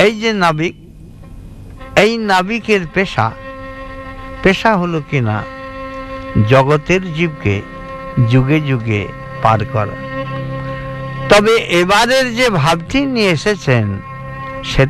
এই যে নাবিক, এই নাবিকের পেশা হলো কিনা জগতের জীবকে যুগে যুগে পার করা। তবে এবারের যে ভাবটি নিয়ে এসেছেন সেটা